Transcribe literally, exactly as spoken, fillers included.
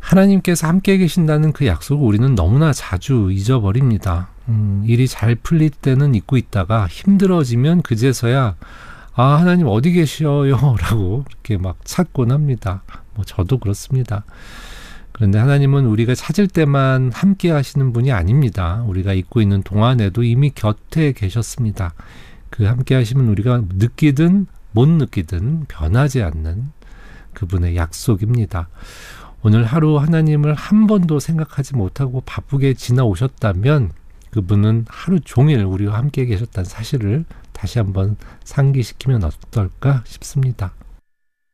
하나님께서 함께 계신다는 그 약속을 우리는 너무나 자주 잊어버립니다. 음, 일이 잘 풀릴 때는 잊고 있다가 힘들어지면 그제서야 아, 하나님 어디 계셔요? 라고 이렇게 막 찾곤 합니다. 뭐 저도 그렇습니다. 그런데 하나님은 우리가 찾을 때만 함께 하시는 분이 아닙니다. 우리가 잊고 있는 동안에도 이미 곁에 계셨습니다. 그 함께 하시면 우리가 느끼든 못 느끼든 변하지 않는 그분의 약속입니다. 오늘 하루 하나님을 한 번도 생각하지 못하고 바쁘게 지나오셨다면 그분은 하루 종일 우리와 함께 계셨다는 사실을 다시 한번 상기시키면 어떨까 싶습니다.